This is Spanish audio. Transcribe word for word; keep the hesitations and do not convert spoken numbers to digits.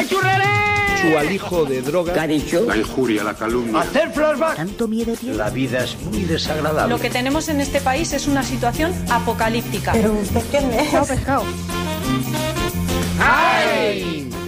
¡Ay, churrere! Su alijo de droga. ¿Qué ha dicho? La injuria, la calumnia. Hacer flashback. ¿Tanto miedo tiene? La vida es muy desagradable. Lo que tenemos en este país es una situación apocalíptica. Pero usted quién es. Pescado, pescado. ¡Ay!